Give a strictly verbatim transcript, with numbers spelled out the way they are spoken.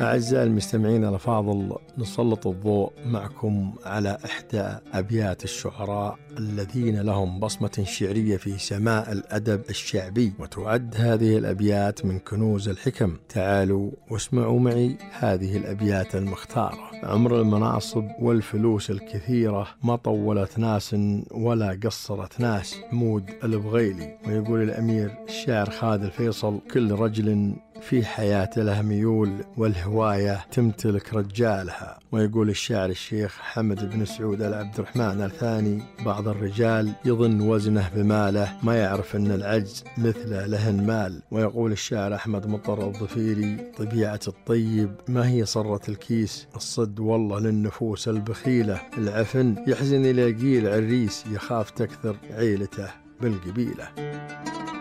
أعزائي المستمعين الأفاضل، نسلط الضوء معكم على إحدى أبيات الشعراء الذين لهم بصمة شعرية في سماء الأدب الشعبي، وتعد هذه الأبيات من كنوز الحكم. تعالوا واسمعوا معي هذه الأبيات المختارة. عمر المناصب والفلوس الكثيرة ما طولت ناس ولا قصرت ناس. مود البغيلي. ويقول الأمير الشاعر خالد الفيصل: كل رجل في حياته له ميول والهواية تمتلك رجالها. ويقول الشاعر الشيخ حمد بن سعود العبد الرحمن الثاني: بعض الرجال يظن وزنه بماله، ما يعرف أن العجز مثله لهن مال. ويقول الشاعر أحمد مطر الظفيري: طبيعة الطيب ما هي صرة الكيس، الصد والله للنفوس البخيلة، العفن يحزن يلاقيه العريس، يخاف تكثر عيلته بالقبيلة.